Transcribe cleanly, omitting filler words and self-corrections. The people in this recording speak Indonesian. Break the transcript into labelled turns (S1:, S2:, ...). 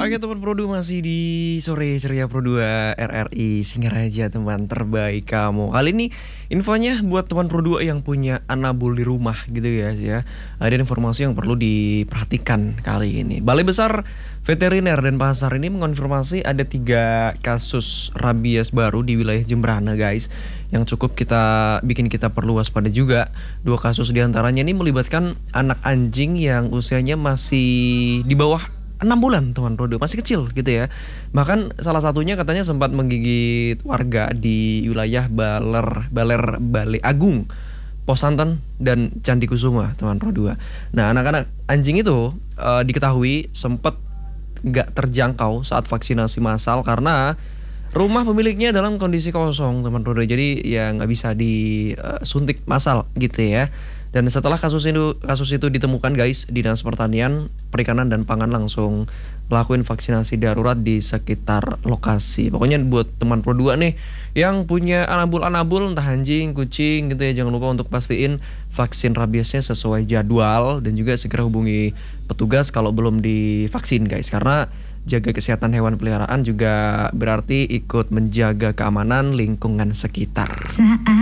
S1: Oke teman Pro 2 masih di sore ceria Pro 2 RRI Singaraja teman terbaik kamu. Kali ini infonya buat teman Pro 2 yang punya anabul di rumah gitu ya. Ada informasi yang perlu diperhatikan kali ini. Balai Besar Veteriner dan Pasar ini mengonfirmasi ada 3 kasus rabies baru di wilayah Jembrana guys, yang cukup bikin kita perlu waspada juga. 2 kasus diantaranya ini melibatkan anak anjing yang usianya masih di bawah 6 bulan teman Pro 2, masih kecil gitu ya. Bahkan salah satunya katanya sempat menggigit warga di wilayah Balai Agung, Pos Santan dan Candi Kusuma teman Pro 2. Nah anak-anak anjing itu diketahui sempat nggak terjangkau saat vaksinasi massal karena rumah pemiliknya dalam kondisi kosong teman Pro 2. Jadi ya nggak bisa disuntik massal gitu ya. Dan setelah kasus itu ditemukan guys, Dinas Pertanian, Perikanan dan Pangan langsung ngelakuin vaksinasi darurat di sekitar lokasi. Pokoknya buat teman Pro 2 nih yang punya anabul entah anjing, kucing gitu ya, jangan lupa untuk pastiin vaksin rabiesnya sesuai jadwal dan juga segera hubungi petugas kalau belum divaksin guys, karena jaga kesehatan hewan peliharaan juga berarti ikut menjaga keamanan lingkungan sekitar.